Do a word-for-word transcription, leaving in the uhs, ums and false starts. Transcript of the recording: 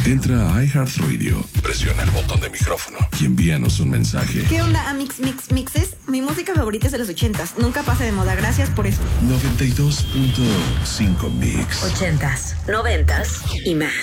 Entra a iHeartRadio, presiona el botón de micrófono y envíanos un mensaje. ¿Qué onda, Amix Mix Mixes? Mi música favorita es de los ochentas. Nunca pasa de moda. Gracias por eso. noventa y dos punto cinco Mix. Ochentas, noventas y más.